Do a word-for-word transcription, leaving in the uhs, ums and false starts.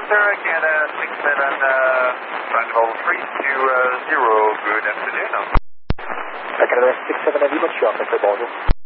sir, Canada six seven, uh, Triangle three two zero, good afternoon. Canada six seven, have you got you up, Mister Bonjour?